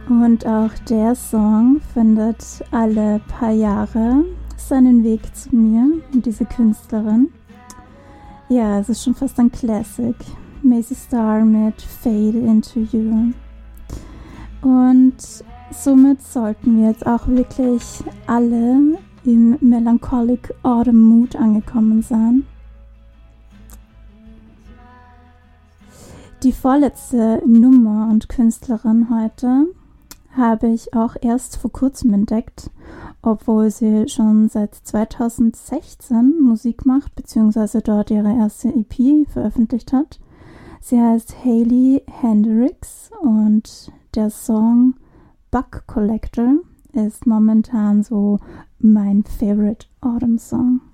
Und auch der Song findet alle paar Jahre seinen Weg zu mir, diese Künstlerin. Ja, es ist schon fast ein Classic. Macy Starr mit Fade Into You. Und somit sollten wir jetzt auch wirklich alle im Melancholic Autumn Mood angekommen sein. Die vorletzte Nummer und Künstlerin heute habe ich auch erst vor kurzem entdeckt, obwohl sie schon seit 2016 Musik macht, beziehungsweise dort ihre erste EP veröffentlicht hat. Sie heißt Hayley Hendrix und der Song Bug Collector ist momentan so mein Favorite Autumn Song.